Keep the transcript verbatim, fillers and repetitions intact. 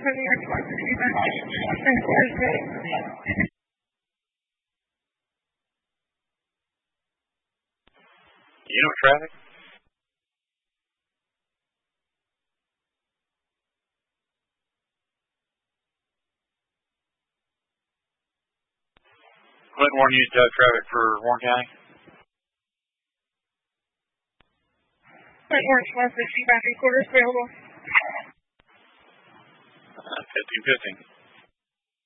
You know traffic? Clinton Warren used uh, traffic for Warren County. Clinton Warren one sixty back and quarters available. Uh, fifteen fifteen.